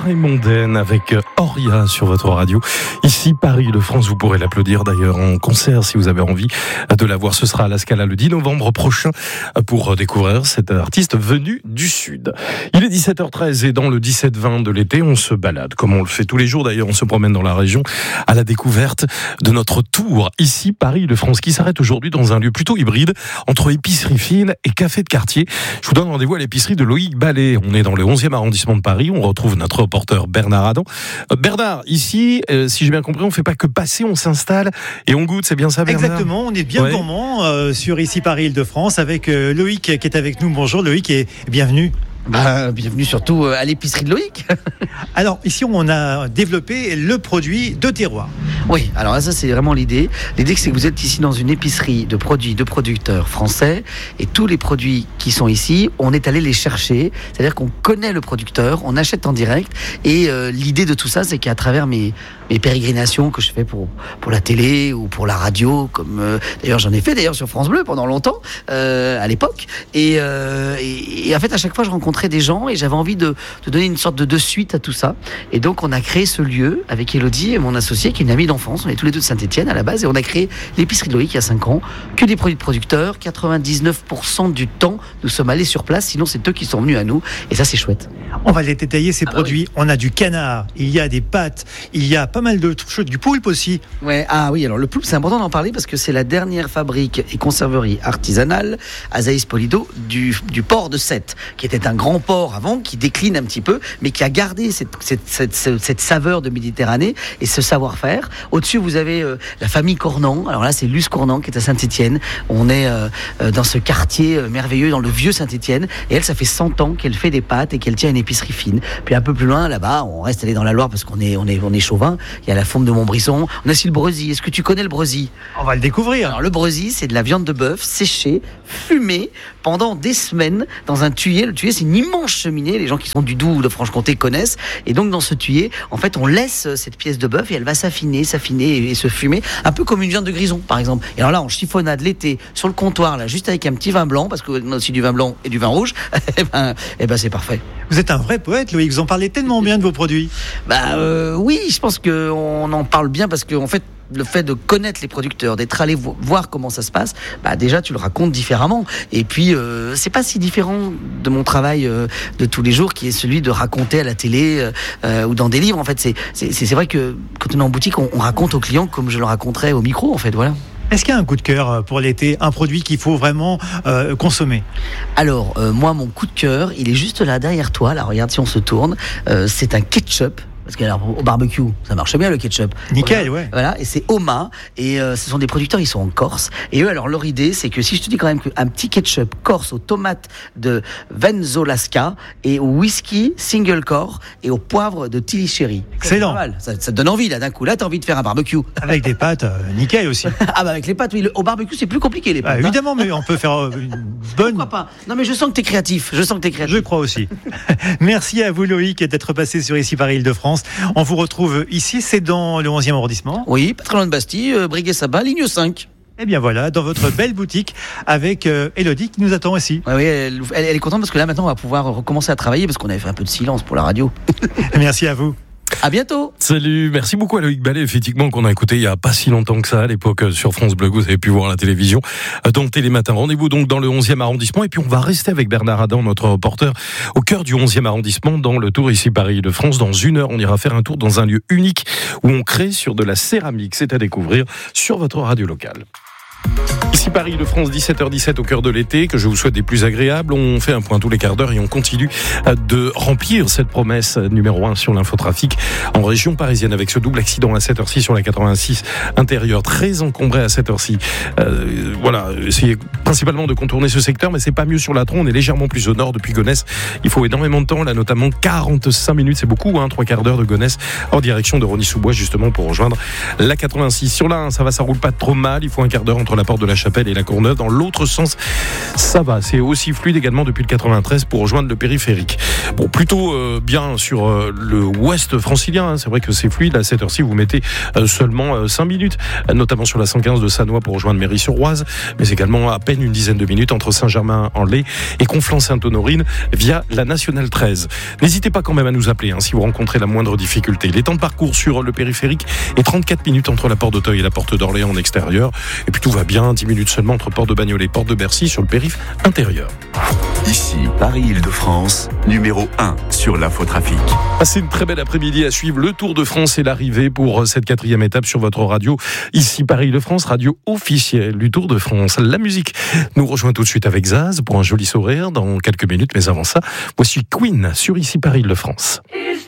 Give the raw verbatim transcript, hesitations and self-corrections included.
soirée mondaine avec Oria sur votre radio. Ici, Paris de France, vous pourrez l'applaudir d'ailleurs en concert si vous avez envie de la voir. Ce sera à la Scala le dix novembre prochain pour découvrir cet artiste venu du Sud. Il est dix-sept heures treize et dans le dix-sept vingt de l'été, on se balade, comme on le fait tous les jours d'ailleurs, on se promène dans la région à la découverte de notre tour. Ici, Paris de France, qui s'arrête aujourd'hui dans un lieu plutôt hybride entre épicerie fine et café de quartier. Je vous donne rendez-vous à l'épicerie de Loïc Ballet. On est dans le onzième arrondissement de Paris. On retrouve notre reporter Bernard Adam. Euh, Bernard, ici, euh, si j'ai bien compris, on ne fait pas que passer, on s'installe et on goûte. C'est bien ça, Bernard ? Exactement, on est bien ouais. gourmand euh, sur Ici Paris Île-de-France avec euh, Loïc qui est avec nous. Bonjour Loïc et bienvenue. Bah, bienvenue surtout à l'épicerie de Loïc. Alors ici on a développé le produit de terroir. Oui, alors ça c'est vraiment l'idée. L'idée c'est que vous êtes ici dans une épicerie de produits de producteurs français et tous les produits qui sont ici, on est allé les chercher. C'est-à-dire qu'on connaît le producteur, on achète en direct et euh, l'idée de tout ça c'est qu'à travers mes, mes pérégrinations que je fais pour, pour la télé ou pour la radio, comme euh, d'ailleurs j'en ai fait d'ailleurs sur France Bleu pendant longtemps euh, à l'époque et, euh, et, et en fait à chaque fois je rencontre des gens et j'avais envie de, de donner une sorte de, de suite à tout ça et donc on a créé ce lieu avec Elodie et mon associé qui est une amie d'enfance, on est tous les deux de Saint-Étienne à la base et on a créé l'épicerie de Loïc il y a cinq ans, que des produits de producteurs, quatre-vingt-dix-neuf pour cent du temps nous sommes allés sur place, sinon c'est eux qui sont venus à nous et ça c'est chouette. On va les détailler ces ah produits, bah oui. On a du canard, il y a des pâtes, il y a pas mal de choses, du poulpe aussi. Ouais, ah oui, alors le poulpe c'est important d'en parler parce que c'est la dernière fabrique et conserverie artisanale Azaïs Polido du, du port de Sète qui était un grand port avant, qui décline un petit peu, mais qui a gardé cette, cette, cette, cette saveur de Méditerranée et ce savoir-faire. Au-dessus, vous avez euh, la famille Cornan. Alors là, c'est Luce Cornan qui est à Saint-Étienne. On est euh, dans ce quartier euh, merveilleux, dans le vieux Saint-Étienne. Et elle, ça fait cent ans qu'elle fait des pâtes et qu'elle tient une épicerie fine. Puis un peu plus loin, là-bas, on reste allé dans la Loire parce qu'on est, on est, on est chauvin. Il y a la Fourme de Montbrisson. On a aussi le Brezy. Est-ce que tu connais le Brezy ? On va le découvrir. Alors le Brezy, c'est de la viande de bœuf séchée, fumée pendant des semaines dans un tuyé. Le tuyé, c'est une immense cheminée. Les gens qui sont du Doubs ou de Franche-Comté connaissent. Et donc, dans ce tuyé, en fait, on laisse cette pièce de bœuf et elle va s'affiner, s'affiner et, et se fumer, un peu comme une viande de grison, par exemple. Et alors là, on chiffonnade l'été sur le comptoir, là, juste avec un petit vin blanc, parce qu'on a aussi du vin blanc et du vin rouge. et ben, et ben, c'est parfait. Vous êtes un vrai poète, Loïc. Vous en parlez tellement bien de vos produits. Bah, euh, oui, je pense qu'on en parle bien parce qu'en fait, le fait de connaître les producteurs, d'être allé vo- voir comment ça se passe, bah déjà tu le racontes différemment. Et puis euh, c'est pas si différent de mon travail euh, de tous les jours, qui est celui de raconter à la télé euh, ou dans des livres. En fait, c'est, c'est, c'est vrai que quand on est en boutique, on, on raconte aux clients comme je le raconterais au micro. En fait, voilà. Est-ce qu'il y a un coup de cœur pour l'été, un produit qu'il faut vraiment euh, consommer ? Alors euh, moi, mon coup de cœur, il est juste là derrière toi. Là, regarde si on se tourne. Euh, c'est un ketchup. Parce qu'au barbecue, ça marche bien le ketchup. Nickel, voilà. ouais. Voilà, et c'est Oma, et euh, ce sont des producteurs, ils sont en Corse. Et eux, alors leur idée, c'est que si je te dis quand même qu'un petit ketchup corse aux tomates de Venzolasca et au whisky single core et au poivre de Tillichéry. Excellent. Ça, ça te donne envie là d'un coup. Là, t'as envie de faire un barbecue. Avec des pâtes, euh, nickel aussi. Ah bah avec les pâtes, oui. Le, au barbecue, c'est plus compliqué les pâtes. Ah, évidemment, hein. Mais on peut faire euh, une bonne. Pourquoi pas ? Non mais je sens que t'es créatif. Je sens que t'es créatif. Je crois aussi. Merci à vous Loïc d'être passé sur Ici Paris Île-de-France. On vous retrouve ici, c'est dans le onzième arrondissement. Oui, pas très loin de Bastille, euh, Breguet-Sabat, ligne cinq. Et bien voilà, dans votre belle boutique avec euh, Elodie qui nous attend aussi. Ouais, oui, elle, elle, elle est contente parce que là maintenant on va pouvoir recommencer à travailler parce qu'on avait fait un peu de silence pour la radio. Merci à vous. À bientôt. Salut, merci beaucoup à Loïc Ballet, effectivement, qu'on a écouté il y a pas si longtemps que ça, à l'époque sur France Bleu, vous avez pu voir à la télévision, dans Télématin. Rendez-vous donc dans le onzième arrondissement, et puis on va rester avec Bernard Adam, notre reporter, au cœur du onzième arrondissement, dans le Tour Ici Paris de France. Dans une heure, on ira faire un tour dans un lieu unique où on crée sur de la céramique. C'est à découvrir sur votre radio locale. Ici Paris de France, dix-sept heures dix-sept au cœur de l'été, que je vous souhaite des plus agréables. On fait un point tous les quarts d'heure et on continue de remplir cette promesse numéro un sur l'infotrafic en région parisienne avec ce double accident à cette heure-ci sur la quatre-vingt-six intérieure, très encombré à cette heure-ci. Euh, voilà, essayez principalement de contourner ce secteur, mais c'est pas mieux sur la Tron. On est légèrement plus au nord depuis Gonesse. Il faut énormément de temps, là notamment quarante-cinq minutes, c'est beaucoup, hein, trois quarts d'heure de Gonesse en direction de Rosny-sous-Bois justement pour rejoindre la quatre-vingt-six. Sur la un, ça va, ça roule pas trop mal. Il faut un quart d'heure entre la porte de la Sainte-Chapelle et La Courneuve. Dans l'autre sens, ça va. C'est aussi fluide également depuis le quatre-vingt-treize pour rejoindre le périphérique. Bon, plutôt euh, bien sur euh, le ouest francilien. Hein. C'est vrai que c'est fluide. À cette heure-ci, vous mettez euh, seulement euh, cinq minutes, notamment sur la cent quinze de Sannois pour rejoindre Méry-sur-Oise, mais également à peine une dizaine de minutes entre Saint-Germain-en-Laye et Conflans-Sainte-Honorine via la Nationale treize. N'hésitez pas quand même à nous appeler hein, si vous rencontrez la moindre difficulté. Les temps de parcours sur le périphérique est trente-quatre minutes entre la porte d'Auteuil et la porte d'Orléans en extérieur. Et puis tout va bien, dix minutes seulement entre porte de Bagnolet et porte de Bercy sur le périph' intérieur. Ici, Paris-Île-de-France, numéro un sur l'infotrafic. Passez une très belle après-midi à suivre le Tour de France et l'arrivée pour cette quatrième étape sur votre radio. Ici Paris-Île-de-France, radio officielle du Tour de France. La musique nous rejoint tout de suite avec Zaz pour un joli sourire dans quelques minutes. Mais avant ça, voici Queen sur Ici Paris-Île-de-France.